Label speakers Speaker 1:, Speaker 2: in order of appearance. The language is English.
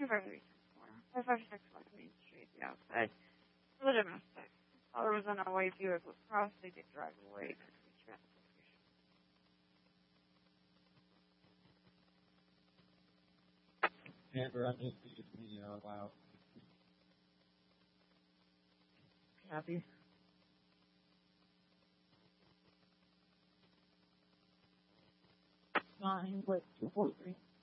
Speaker 1: 556 West Main Street, the outside. For the domestic. Caller was on our way vehicle cross. They did drive away.
Speaker 2: Amber, I just need me loud.
Speaker 1: Copy. 9, 243.